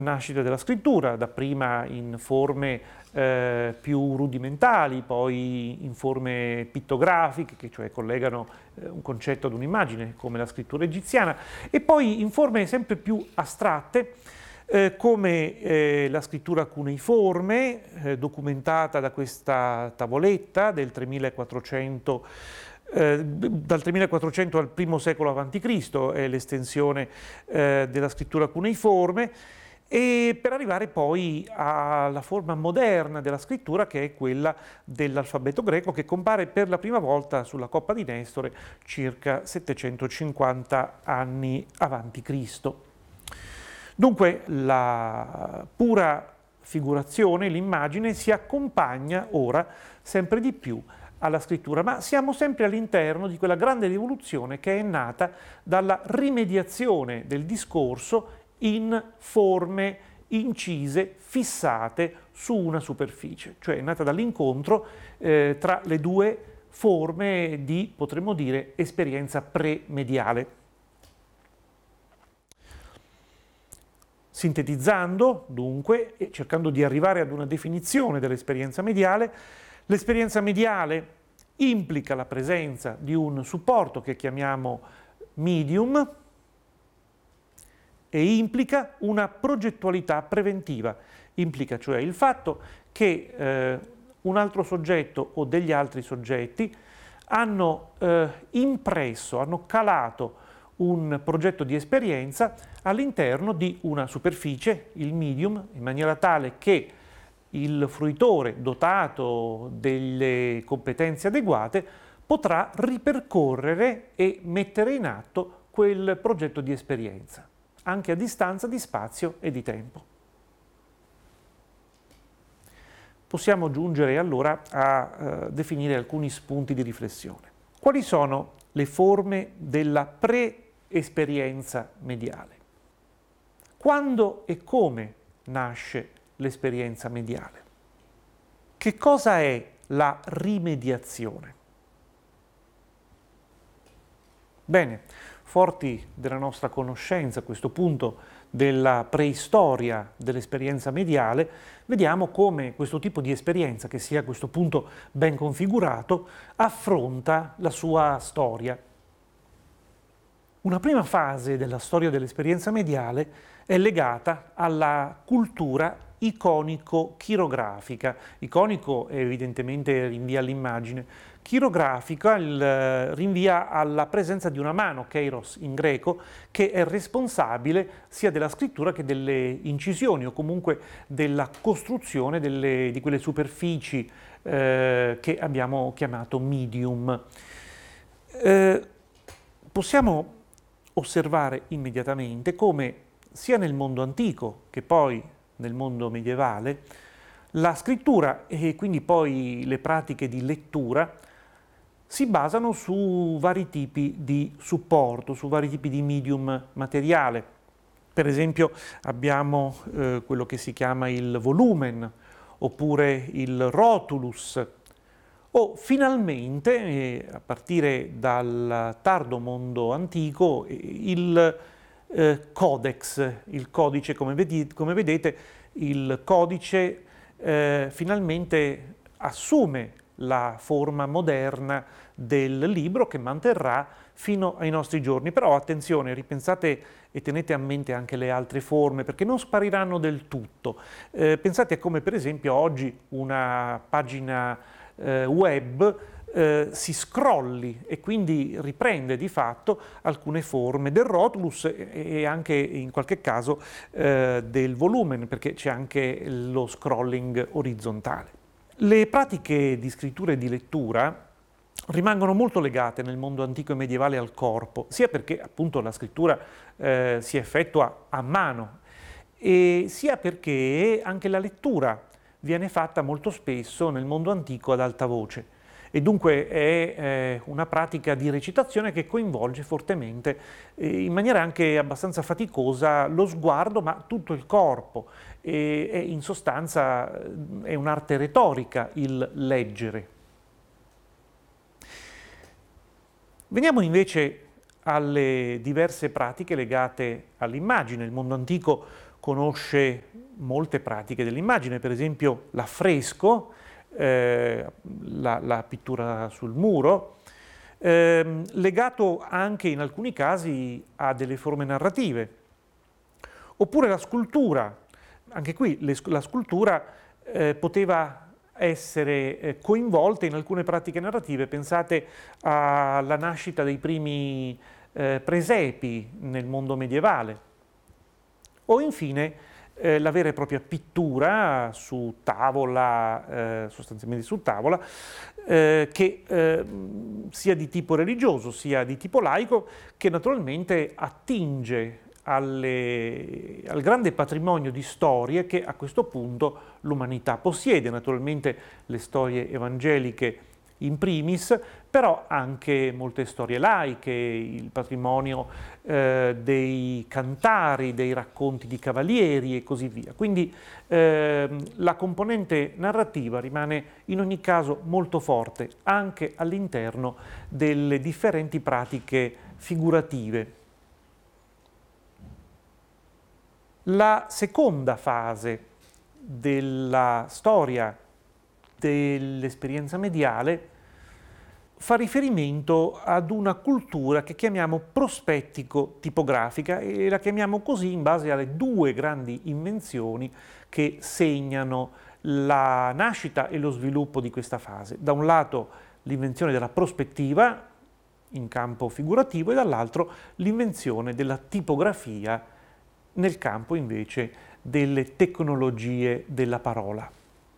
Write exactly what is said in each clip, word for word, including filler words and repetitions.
nascita della scrittura, dapprima in forme eh, più rudimentali, poi in forme pittografiche, che cioè collegano eh, un concetto ad un'immagine, come la scrittura egiziana, e poi in forme sempre più astratte, eh, come eh, la scrittura cuneiforme, eh, documentata da questa tavoletta del tremilaquattrocento Eh, dal tremilaquattrocento al primo secolo avanti Cristo è l'estensione eh, della scrittura cuneiforme, e per arrivare poi alla forma moderna della scrittura, che è quella dell'alfabeto greco, che compare per la prima volta sulla Coppa di Nestore circa settecentocinquanta anni avanti Cristo. Dunque la pura figurazione, l'immagine, si accompagna ora sempre di più alla scrittura, ma siamo sempre all'interno di quella grande rivoluzione che è nata dalla rimediazione del discorso in forme incise, fissate su una superficie, cioè è nata dall'incontro eh, tra le due forme di, potremmo dire, esperienza premediale. Sintetizzando, dunque, e cercando di arrivare ad una definizione dell'esperienza mediale, l'esperienza mediale implica la presenza di un supporto che chiamiamo medium e implica una progettualità preventiva. Implica cioè il fatto che eh, un altro soggetto o degli altri soggetti hanno eh, impresso, hanno calato un progetto di esperienza all'interno di una superficie, il medium, in maniera tale che il fruitore, dotato delle competenze adeguate, potrà ripercorrere e mettere in atto quel progetto di esperienza, anche a distanza di spazio e di tempo. Possiamo giungere allora a eh, definire alcuni spunti di riflessione. Quali sono le forme della pre-esperienza mediale? Quando e come nasce l'esperienza mediale? Che cosa è la rimediazione? Bene, forti della nostra conoscenza a questo punto della preistoria dell'esperienza mediale, vediamo come questo tipo di esperienza, che sia a questo punto ben configurato, affronta la sua storia. Una prima fase della storia dell'esperienza mediale è legata alla cultura iconico-chirografica. Iconico evidentemente rinvia all'immagine, chirografica il, rinvia alla presenza di una mano, keiros in greco, che è responsabile sia della scrittura che delle incisioni o comunque della costruzione delle, di quelle superfici eh, che abbiamo chiamato medium. Eh, possiamo osservare immediatamente come sia nel mondo antico che poi nel mondo medievale la scrittura e quindi poi le pratiche di lettura si basano su vari tipi di supporto, su vari tipi di medium materiale. Per esempio abbiamo eh, quello che si chiama il volumen, oppure il rotulus, o finalmente, eh, a partire dal tardo mondo antico, il eh, codex, il codice, come vedete, come vedete il codice eh, finalmente assume la forma moderna del libro che manterrà fino ai nostri giorni. Però attenzione, ripensate e tenete a mente anche le altre forme, perché non spariranno del tutto. Eh, pensate a come per esempio oggi una pagina eh, web eh, si scrolli e quindi riprende di fatto alcune forme del rotulus e, e anche in qualche caso eh, del volumen, perché c'è anche lo scrolling orizzontale. Le pratiche di scrittura e di lettura rimangono molto legate nel mondo antico e medievale al corpo, sia perché appunto la scrittura eh, si effettua a mano, e sia perché anche la lettura viene fatta molto spesso nel mondo antico ad alta voce, e dunque è eh, una pratica di recitazione che coinvolge fortemente, eh, in maniera anche abbastanza faticosa, lo sguardo, ma tutto il corpo, e, e in sostanza è un'arte retorica il leggere. Veniamo invece alle diverse pratiche legate all'immagine. Il mondo antico conosce molte pratiche dell'immagine, per esempio l'affresco, eh, la, la pittura sul muro, eh, legato anche in alcuni casi a delle forme narrative, oppure la scultura. Anche qui le, la scultura eh, poteva essere eh, coinvolta in alcune pratiche narrative. Pensate alla nascita dei primi eh, presepi nel mondo medievale, o infine eh, la vera e propria pittura su tavola, eh, sostanzialmente su tavola, eh, che eh, sia di tipo religioso sia di tipo laico, che naturalmente attinge Alle, al grande patrimonio di storie che a questo punto l'umanità possiede, naturalmente le storie evangeliche in primis, però anche molte storie laiche, il patrimonio eh, dei cantari, dei racconti di cavalieri e così via. Quindi eh, la componente narrativa rimane in ogni caso molto forte anche all'interno delle differenti pratiche figurative. La seconda fase della storia dell'esperienza mediale fa riferimento ad una cultura che chiamiamo prospettico-tipografica, e la chiamiamo così in base alle due grandi invenzioni che segnano la nascita e lo sviluppo di questa fase. Da un lato l'invenzione della prospettiva in campo figurativo e dall'altro l'invenzione della tipografia nel campo invece delle tecnologie della parola.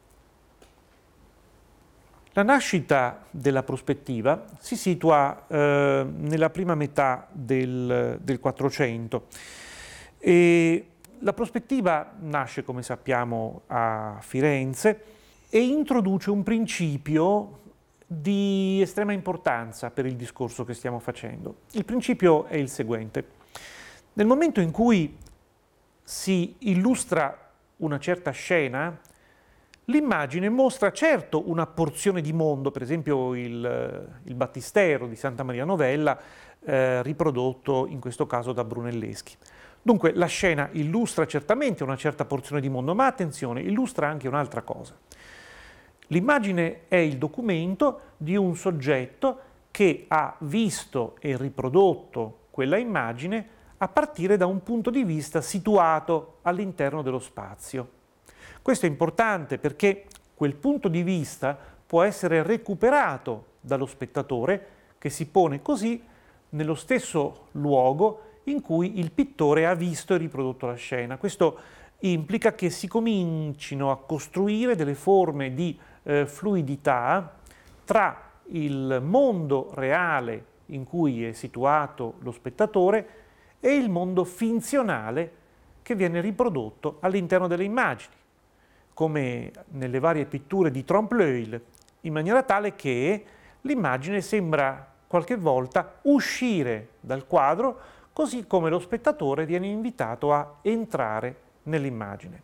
La nascita della prospettiva si situa eh, nella prima metà del, del quattrocento e la prospettiva nasce, come sappiamo, a Firenze e introduce un principio di estrema importanza per il discorso che stiamo facendo. Il principio è il seguente: nel momento in cui si illustra una certa scena, l'immagine mostra certo una porzione di mondo, per esempio il, il Battistero di Santa Maria Novella, eh, riprodotto in questo caso da Brunelleschi. Dunque la scena illustra certamente una certa porzione di mondo, ma attenzione, illustra anche un'altra cosa. L'immagine è il documento di un soggetto che ha visto e riprodotto quella immagine a partire da un punto di vista situato all'interno dello spazio. Questo è importante perché quel punto di vista può essere recuperato dallo spettatore, che si pone così nello stesso luogo in cui il pittore ha visto e riprodotto la scena. Questo implica che si comincino a costruire delle forme di eh, fluidità tra il mondo reale in cui è situato lo spettatore e il mondo finzionale che viene riprodotto all'interno delle immagini, come nelle varie pitture di Trompe-l'œil, in maniera tale che l'immagine sembra qualche volta uscire dal quadro, così come lo spettatore viene invitato a entrare nell'immagine.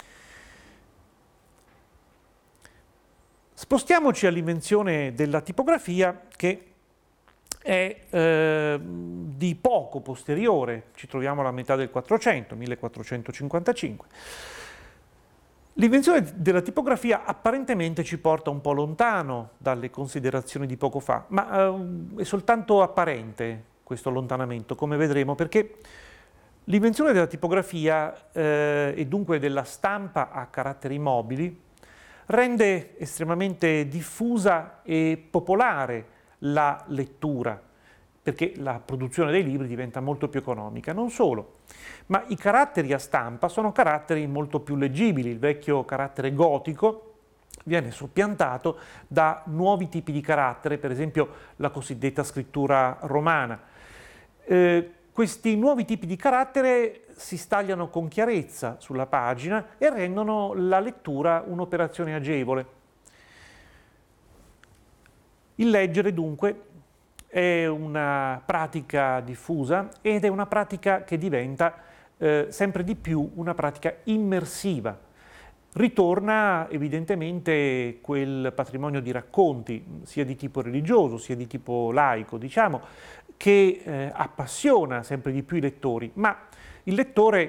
Spostiamoci all'invenzione della tipografia, che è eh, di poco posteriore, ci troviamo alla metà del Quattrocento, millequattrocentocinquantacinque. L'invenzione della tipografia apparentemente ci porta un po' lontano dalle considerazioni di poco fa, ma eh, è soltanto apparente questo allontanamento, come vedremo, perché l'invenzione della tipografia eh, e dunque della stampa a caratteri mobili rende estremamente diffusa e popolare la lettura, perché la produzione dei libri diventa molto più economica. Non solo, ma i caratteri a stampa sono caratteri molto più leggibili. Il vecchio carattere gotico viene soppiantato da nuovi tipi di carattere, per esempio la cosiddetta scrittura romana. Eh, questi nuovi tipi di carattere si stagliano con chiarezza sulla pagina e rendono la lettura un'operazione agevole. Il leggere, dunque, è una pratica diffusa ed è una pratica che diventa eh, sempre di più una pratica immersiva. Ritorna evidentemente quel patrimonio di racconti, sia di tipo religioso sia di tipo laico, diciamo, che eh, appassiona sempre di più i lettori, ma il lettore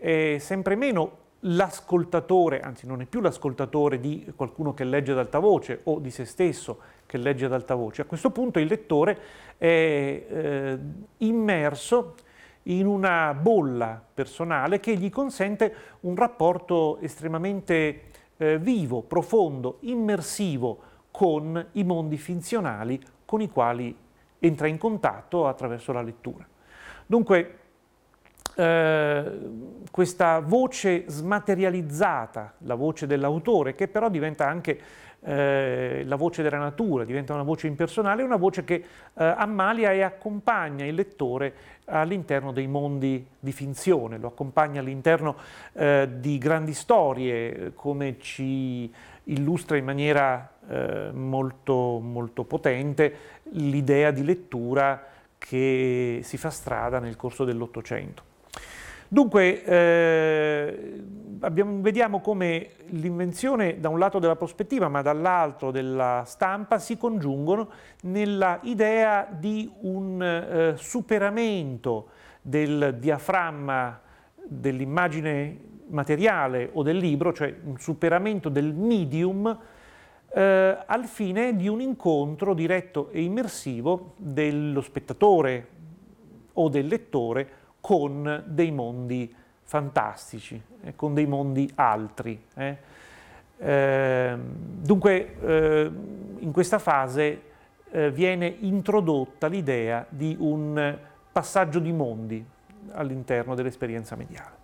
è sempre meno l'ascoltatore, anzi non è più l'ascoltatore di qualcuno che legge ad alta voce o di se stesso che legge ad alta voce. A questo punto il lettore è eh, immerso in una bolla personale che gli consente un rapporto estremamente eh, vivo, profondo, immersivo con i mondi finzionali con i quali entra in contatto attraverso la lettura. Dunque, eh, questa voce smaterializzata, la voce dell'autore, che però diventa anche eh, la voce della natura, diventa una voce impersonale, è una voce che eh, ammalia e accompagna il lettore all'interno dei mondi di finzione, lo accompagna all'interno eh, di grandi storie, come ci illustra in maniera eh, molto, molto potente l'idea di lettura che si fa strada nel corso dell'Ottocento. Dunque, eh, abbiamo, vediamo come l'invenzione da un lato della prospettiva, ma dall'altro della stampa, si congiungono nella idea di un eh, superamento del diaframma dell'immagine materiale o del libro, cioè un superamento del medium, eh, al fine di un incontro diretto e immersivo dello spettatore o del lettore con dei mondi fantastici, eh, con dei mondi altri. Eh. Eh, dunque, eh, in questa fase eh, viene introdotta l'idea di un passaggio di mondi all'interno dell'esperienza mediale.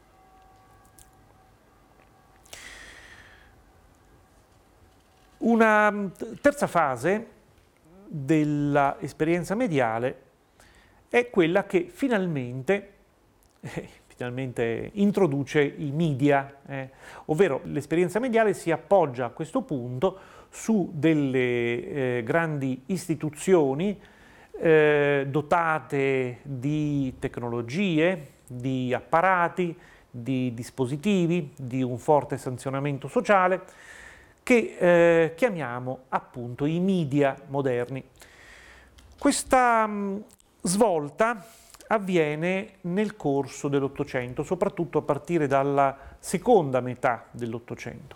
Una terza fase dell'esperienza mediale è quella che finalmente, eh, finalmente introduce i media, eh, ovvero l'esperienza mediale si appoggia a questo punto su delle eh, grandi istituzioni eh, dotate di tecnologie, di apparati, di dispositivi, di un forte sanzionamento sociale, che eh, chiamiamo appunto i media moderni. Questa mh, svolta avviene nel corso dell'Ottocento, soprattutto a partire dalla seconda metà dell'Ottocento.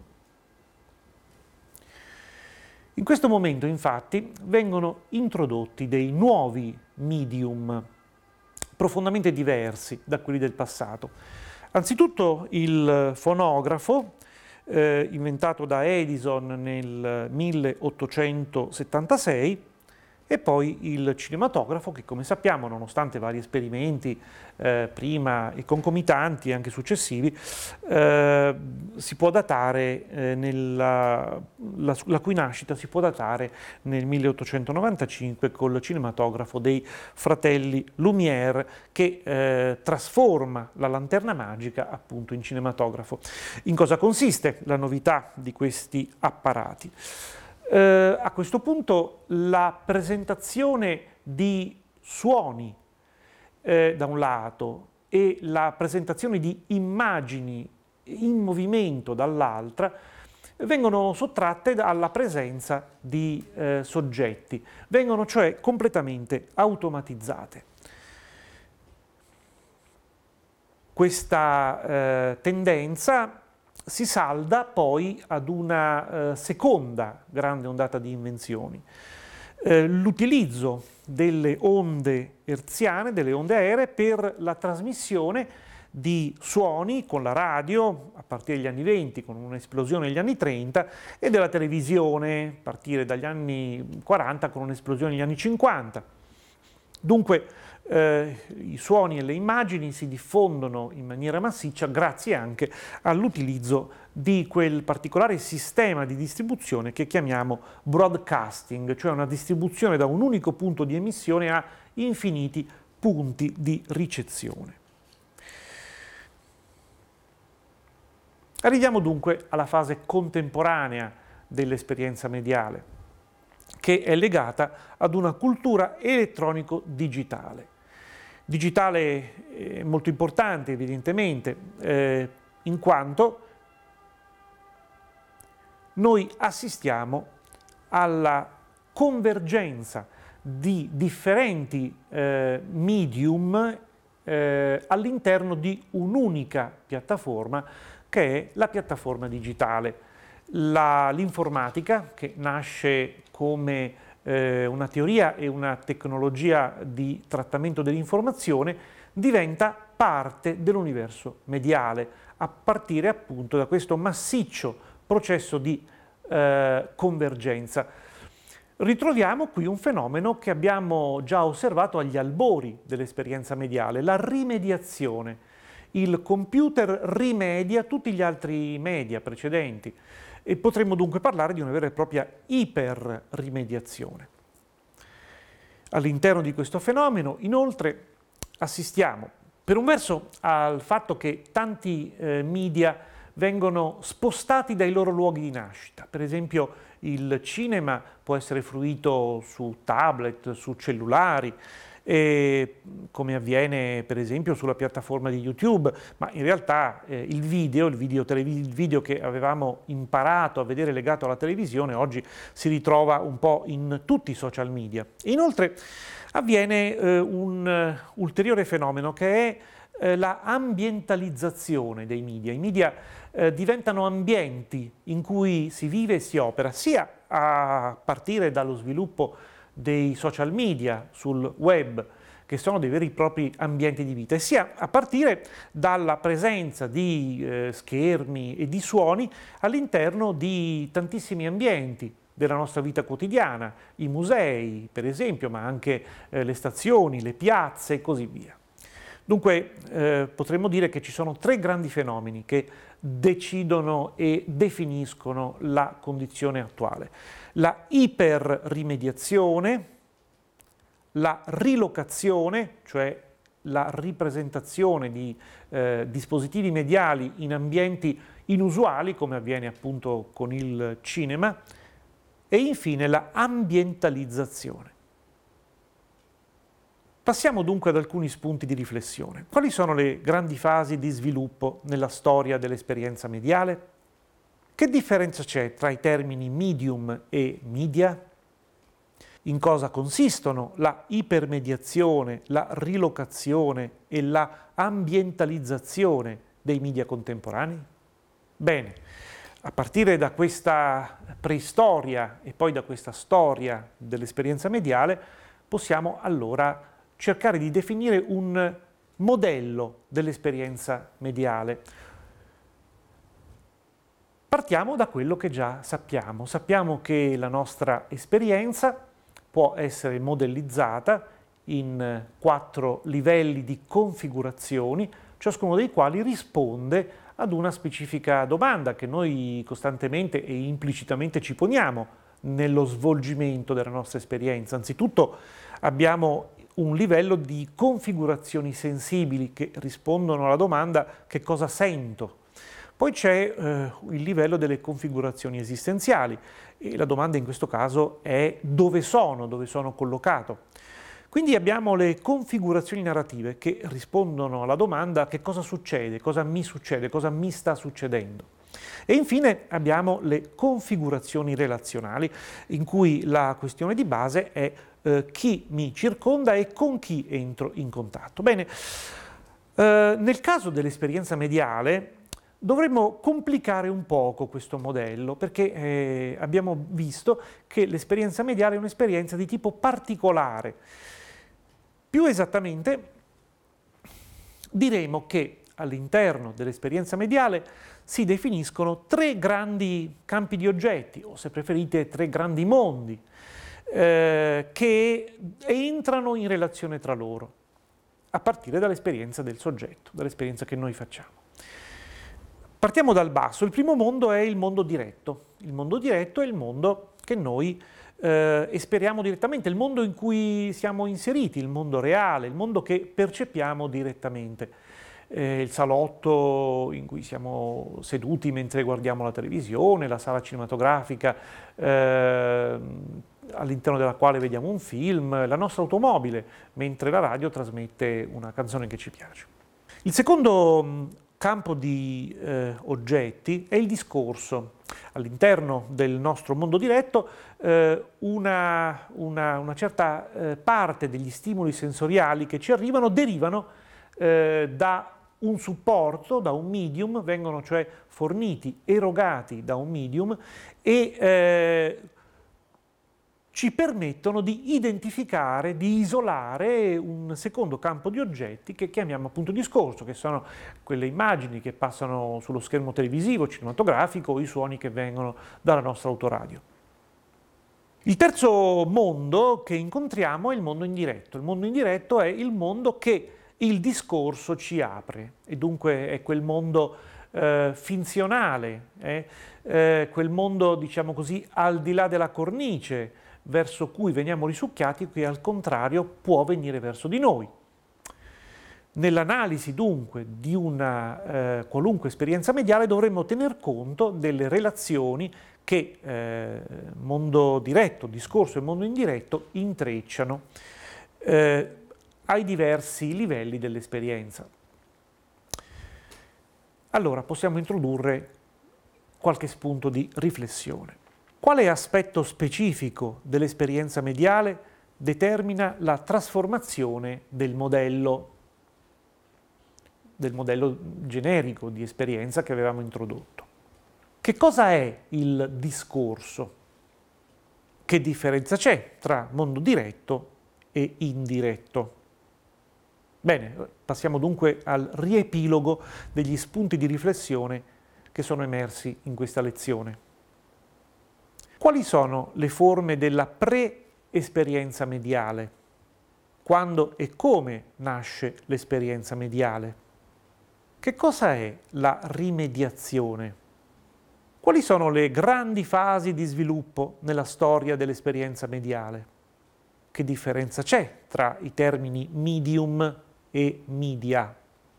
In questo momento, infatti, vengono introdotti dei nuovi medium profondamente diversi da quelli del passato. Anzitutto il fonografo, eh, inventato da Edison nel milleottocentosettantasei, e poi il cinematografo che, come sappiamo, nonostante vari esperimenti eh, prima e concomitanti e anche successivi, eh, si può datare eh, nella, la, la cui nascita si può datare nel milleottocentonovantacinque col cinematografo dei fratelli Lumière, che eh, trasforma la lanterna magica appunto in cinematografo. In cosa consiste la novità di questi apparati? Eh, a questo punto la presentazione di suoni eh, da un lato e la presentazione di immagini in movimento dall'altra vengono sottratte alla presenza di eh, soggetti, vengono cioè completamente automatizzate. Questa eh, tendenza si salda poi ad una eh, seconda grande ondata di invenzioni, eh, l'utilizzo delle onde hertziane, delle onde aeree, per la trasmissione di suoni con la radio a partire dagli anni venti, con un'esplosione negli anni trenta, e della televisione a partire dagli anni quaranta, con un'esplosione negli anni cinquanta. Dunque eh, i suoni e le immagini si diffondono in maniera massiccia grazie anche all'utilizzo di quel particolare sistema di distribuzione che chiamiamo broadcasting, cioè una distribuzione da un unico punto di emissione a infiniti punti di ricezione. Arriviamo dunque alla fase contemporanea dell'esperienza mediale, che è legata ad una cultura elettronico-digitale. Digitale è molto importante, evidentemente, eh, in quanto noi assistiamo alla convergenza di differenti eh, medium eh, all'interno di un'unica piattaforma che è la piattaforma digitale. La, l'informatica, che nasce come eh, una teoria e una tecnologia di trattamento dell'informazione, diventa parte dell'universo mediale, a partire appunto da questo massiccio processo di eh, convergenza. Ritroviamo qui un fenomeno che abbiamo già osservato agli albori dell'esperienza mediale, la rimediazione. Il computer rimedia tutti gli altri media precedenti e potremmo dunque parlare di una vera e propria iperrimediazione. All'interno di questo fenomeno, inoltre, assistiamo per un verso al fatto che tanti eh, media vengono spostati dai loro luoghi di nascita. Per esempio il cinema può essere fruito su tablet, su cellulari, e, come avviene per esempio sulla piattaforma di YouTube, ma in realtà eh, il video, il video, il video che avevamo imparato a vedere legato alla televisione oggi si ritrova un po' in tutti i social media. E inoltre avviene eh, un uh, ulteriore fenomeno che è eh, la ambientalizzazione dei media. I media eh, diventano ambienti in cui si vive e si opera, sia a partire dallo sviluppo dei social media sul web, che sono dei veri e propri ambienti di vita, e sia a partire dalla presenza di eh, schermi e di suoni all'interno di tantissimi ambienti della nostra vita quotidiana, i musei per esempio, ma anche eh, le stazioni, le piazze e così via. Dunque eh, potremmo dire che ci sono tre grandi fenomeni che decidono e definiscono la condizione attuale: la iperrimediazione, la rilocazione, cioè la ripresentazione di eh, dispositivi mediali in ambienti inusuali, come avviene appunto con il cinema, e infine la ambientalizzazione. Passiamo dunque ad alcuni spunti di riflessione. Quali sono le grandi fasi di sviluppo nella storia dell'esperienza mediale? Che differenza c'è tra i termini medium e media? In cosa consistono la ipermediazione, la rilocazione e la ambientalizzazione dei media contemporanei? Bene, a partire da questa preistoria e poi da questa storia dell'esperienza mediale, possiamo allora cercare di definire un modello dell'esperienza mediale. Partiamo da quello che già sappiamo. Sappiamo che la nostra esperienza può essere modellizzata in quattro livelli di configurazioni, ciascuno dei quali risponde ad una specifica domanda che noi costantemente e implicitamente ci poniamo nello svolgimento della nostra esperienza. Anzitutto abbiamo un livello di configurazioni sensibili che rispondono alla domanda: che cosa sento? Poi c'è eh, il livello delle configurazioni esistenziali e la domanda in questo caso è: dove sono, dove sono collocato? Quindi abbiamo le configurazioni narrative che rispondono alla domanda: che cosa succede, cosa mi succede, cosa mi sta succedendo? E infine abbiamo le configurazioni relazionali, in cui la questione di base è eh, chi mi circonda e con chi entro in contatto. Bene, eh, nel caso dell'esperienza mediale dovremmo complicare un poco questo modello, perché eh, abbiamo visto che l'esperienza mediale è un'esperienza di tipo particolare. Più esattamente diremo che all'interno dell'esperienza mediale si definiscono tre grandi campi di oggetti, o se preferite tre grandi mondi, eh, che entrano in relazione tra loro, a partire dall'esperienza del soggetto, dall'esperienza che noi facciamo. Partiamo dal basso. Il primo mondo è il mondo diretto. Il mondo diretto è il mondo che noi eh, esperiamo direttamente, il mondo in cui siamo inseriti, il mondo reale, il mondo che percepiamo direttamente. Eh, il salotto in cui siamo seduti mentre guardiamo la televisione, la sala cinematografica eh, all'interno della quale vediamo un film, la nostra automobile mentre la radio trasmette una canzone che ci piace. Il secondo campo di eh, oggetti è il discorso. All'interno del nostro mondo diretto eh, una, una, una certa eh, parte degli stimoli sensoriali che ci arrivano derivano eh, da un supporto, da un medium, vengono cioè forniti, erogati da un medium e eh, ci permettono di identificare, di isolare un secondo campo di oggetti che chiamiamo punto di scorso, che sono quelle immagini che passano sullo schermo televisivo, cinematografico, o i suoni che vengono dalla nostra autoradio. Il terzo mondo che incontriamo è il mondo indiretto. Il mondo indiretto è il mondo che il discorso ci apre, e dunque è quel mondo eh, finzionale, eh, eh, quel mondo, diciamo così, al di là della cornice, verso cui veniamo risucchiati, che al contrario può venire verso di noi. Nell'analisi dunque di una eh, qualunque esperienza mediale dovremmo tener conto delle relazioni che eh, mondo diretto, discorso e mondo indiretto intrecciano eh, ai diversi livelli dell'esperienza. Allora possiamo introdurre qualche spunto di riflessione. Quale aspetto specifico dell'esperienza mediale determina la trasformazione del modello, del modello generico di esperienza che avevamo introdotto? Che cosa è il discorso? Che differenza c'è tra mondo diretto e indiretto? Bene, passiamo dunque al riepilogo degli spunti di riflessione che sono emersi in questa lezione. Quali sono le forme della pre-esperienza mediale? Quando e come nasce l'esperienza mediale? Che cosa è la rimediazione? Quali sono le grandi fasi di sviluppo nella storia dell'esperienza mediale? Che differenza c'è tra i termini medium e media?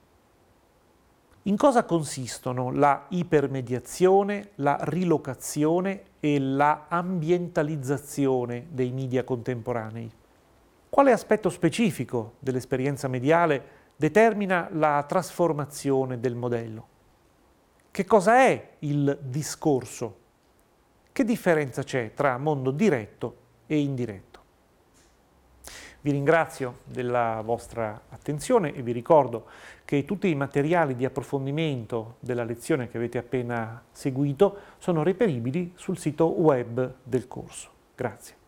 In cosa consistono la ipermediazione, la rilocazione e la ambientalizzazione dei media contemporanei? Quale aspetto specifico dell'esperienza mediale determina la trasformazione del modello? Che cosa è il discorso? Che differenza c'è tra mondo diretto e indiretto? Vi ringrazio della vostra attenzione e vi ricordo che tutti i materiali di approfondimento della lezione che avete appena seguito sono reperibili sul sito web del corso. Grazie.